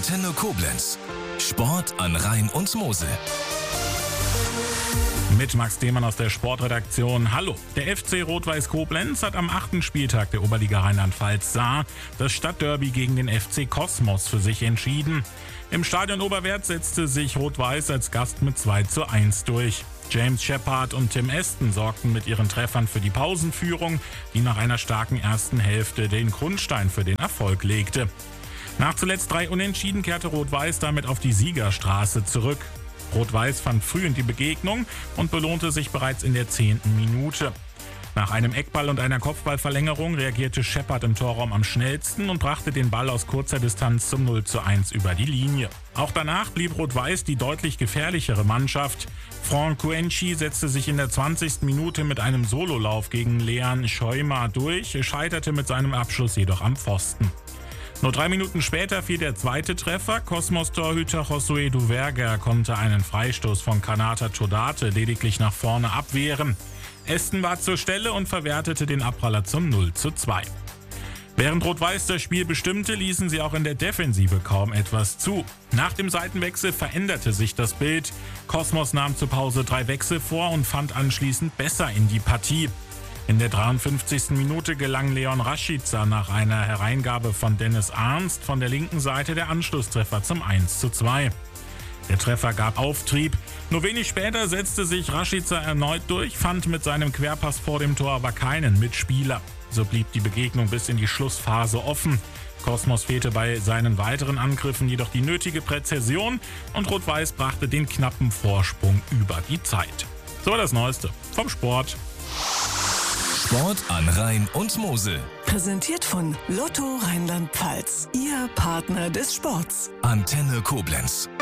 Antenne Koblenz. Sport an Rhein und Mosel. Mit Max Demann aus der Sportredaktion. Hallo. Der FC Rot-Weiß Koblenz hat am 8. Spieltag der Oberliga Rheinland-Pfalz Saar das Stadtderby gegen den FC Kosmos für sich entschieden. Im Stadion Oberwert setzte sich Rot-Weiß als Gast mit 2:1 durch. James Shepard und Tim Aston sorgten mit ihren Treffern für die Pausenführung, die nach einer starken ersten Hälfte den Grundstein für den Erfolg legte. Nach zuletzt 3 Unentschieden kehrte Rot-Weiß damit auf die Siegerstraße zurück. Rot-Weiß fand früh in die Begegnung und belohnte sich bereits in der 10. Minute. Nach einem Eckball und einer Kopfballverlängerung reagierte Shepard im Torraum am schnellsten und brachte den Ball aus kurzer Distanz zum 0:1 über die Linie. Auch danach blieb Rot-Weiß die deutlich gefährlichere Mannschaft. Franck Kouenchi setzte sich in der 20. Minute mit einem Sololauf gegen Leon Scheumer durch, scheiterte mit seinem Abschluss jedoch am Pfosten. Nur 3 Minuten später fiel der zweite Treffer. Kosmos-Torhüter Josué Duverger konnte einen Freistoß von Kanata Chodate lediglich nach vorne abwehren. Aston war zur Stelle und verwertete den Abpraller zum 0:2. Während Rot-Weiß das Spiel bestimmte, ließen sie auch in der Defensive kaum etwas zu. Nach dem Seitenwechsel veränderte sich das Bild. Kosmos nahm zur Pause 3 Wechsel vor und fand anschließend besser in die Partie. In der 53. Minute gelang Leon Rashica nach einer Hereingabe von Dennis Arnst von der linken Seite der Anschlusstreffer zum 1:2. Der Treffer gab Auftrieb. Nur wenig später setzte sich Rashica erneut durch, fand mit seinem Querpass vor dem Tor aber keinen Mitspieler. So blieb die Begegnung bis in die Schlussphase offen. Kosmos fehlte bei seinen weiteren Angriffen jedoch die nötige Präzision und Rot-Weiß brachte den knappen Vorsprung über die Zeit. So das Neueste vom Sport. Sport an Rhein und Mosel. Präsentiert von Lotto Rheinland-Pfalz. Ihr Partner des Sports. Antenne Koblenz.